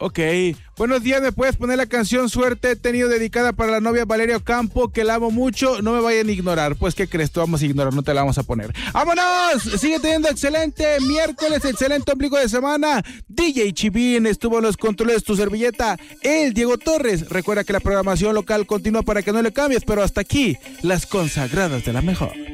Ok, buenos días, ¿me puedes poner la canción Suerte he tenido dedicada para la novia Valeria Ocampo, que la amo mucho? No me vayan a ignorar. Pues, ¿qué crees? Te vamos a ignorar, no te la vamos a poner. ¡Vámonos! Sigue teniendo excelente miércoles, excelente ombligo de semana. DJ Chivín estuvo en los controles de tu servilleta, el Diego Torres. Recuerda que la programación local continúa para que no le cambies, pero hasta aquí, las consagradas de la mejor.